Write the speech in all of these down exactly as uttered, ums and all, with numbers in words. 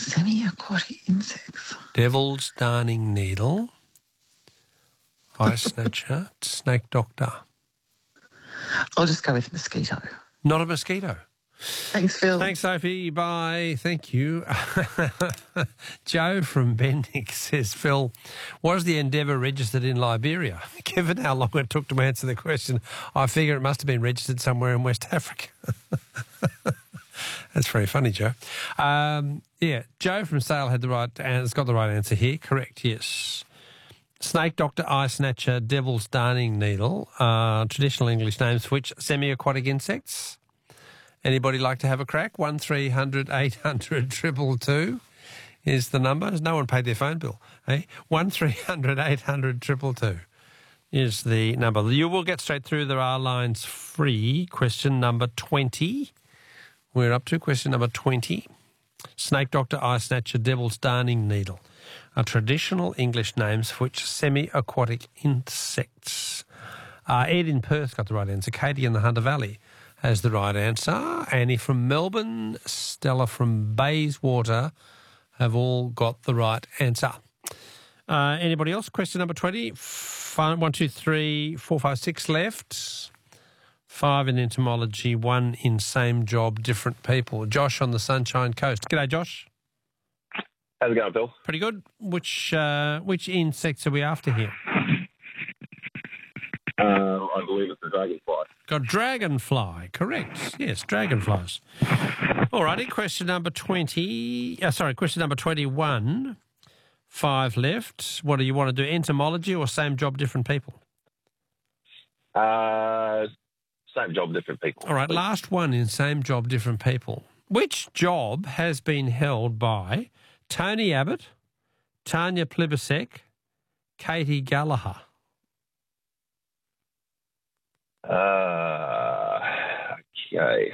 Semi-aquatic insects. Devil's darning needle, eye snatcher, snake doctor. I'll just go with mosquito. Not a mosquito. Thanks, Phil. Thanks, Sophie. Bye. Thank you. Joe from Bendick says, Phil, was the Endeavour registered in Liberia? Given how long it took to answer the question, I figure it must have been registered somewhere in West Africa. That's very funny, Joe. Um, yeah, Joe from Sale had the right and has got the right answer here. Correct, yes. Snake doctor, eye snatcher, devil's darning needle, uh, traditional English names for which semi-aquatic insects. Anybody like to have a crack? One three hundred eight hundred triple two is the number. No one paid their phone bill. Eh? One three hundred eight hundred triple two is the number. You will get straight through. There are lines free. Question number twenty. We're up to question number twenty. Snake doctor, eye snatcher, devil's darning needle are traditional English names for which semi-aquatic insects. Uh, Ed in Perth got the right answer. Katie in the Hunter Valley has the right answer. Annie from Melbourne, Stella from Bayswater have all got the right answer. Uh, anybody else? Question number twenty. Five, one, two, three, four, five, six left. Five in entomology, one in same job, different people. Josh on the Sunshine Coast. G'day, Josh. How's it going, Phil? Pretty good. Which uh, which insects are we after here? Uh, I believe it's the dragonfly. Got dragonfly, correct. Yes, dragonflies. All righty, question number twenty. Uh, sorry, question number twenty-one. Five left. What do you want to do, entomology or same job, different people? Uh, same job, different people. All right, last one in same job, different people. Which job has been held by Tony Abbott, Tanya Plibersek, Katie Gallagher? Uh, okay.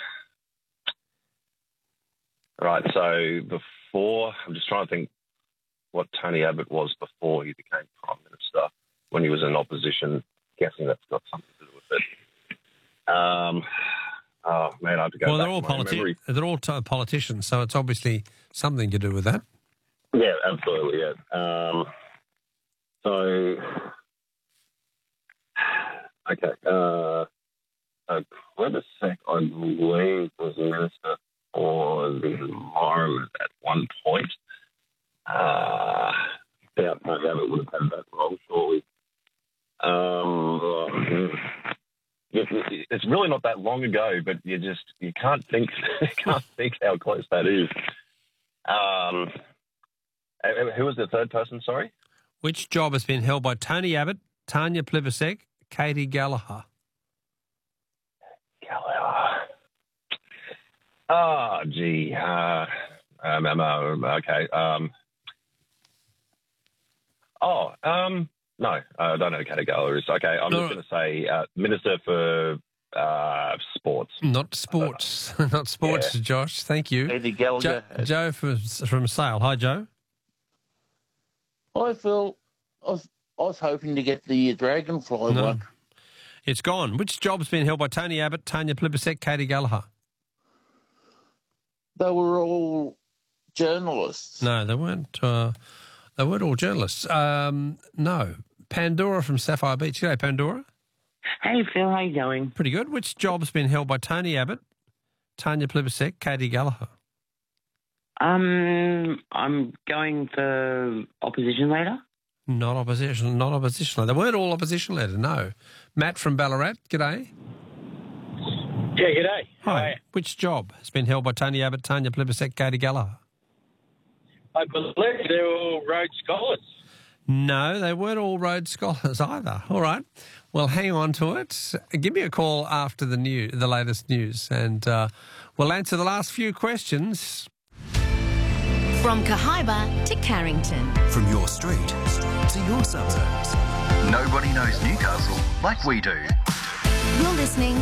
Right, so before, I'm just trying to think what Tony Abbott was before he became Prime Minister, when he was in opposition. Guessing that's got something to do with it. Um, oh, man, I have to go Well, back they're all, to my politi- memory. they're all t- politicians, so it's obviously something to do with that. Yeah, absolutely, yeah. Um, so... Okay. Uh, uh, Plibersek, I believe, was Minister for the Environment at one point. Uh, doubt Tony Abbott would have had that role, surely. Um, it, it, it's really not that long ago, but you just you can't think you can't think how close that is. Um, who was the third person? Sorry. Which job has been held by Tony Abbott, Tanya Plibersek, Katie Gallagher? Gallagher. Oh, gee. Uh, um, um, um, okay. Um, oh, um, no, I don't know who Katie Gallagher is. Okay, I'm No. just going to say uh, Minister for uh, Sports. Not sports. Not sports, Yeah. Josh. Thank you. Katie Jo- Gallagher. Joe from, from Sale. Hi, Joe. I feel I was, I was hoping to get the dragonfly No. one. It's gone. Which job's been held by Tony Abbott, Tanya Plibersek, Katie Gallagher? They were all journalists. No, they weren't. Uh, they weren't all journalists. Um, no. Pandora from Sapphire Beach. G'day, Pandora. Hey, Phil, how you going? Pretty good. Which job's been held by Tony Abbott, Tanya Plibersek, Katie Gallagher? Um, I'm going for opposition leader. Not opposition. Not opposition. They weren't all opposition leader. No. Matt from Ballarat. G'day. Yeah, g'day. Hi. Which job has been held by Tony Abbott, Tanya Plibersek, Katie Gallagher? I believe they were all Rhodes Scholars. No, they weren't all Rhodes Scholars either. All right. Well, hang on to it. Give me a call after the new, the latest news, and uh, we'll answer the last few questions. From Cahaiba to Carrington. From your street to your suburbs. Nobody knows Newcastle like we do. You're listening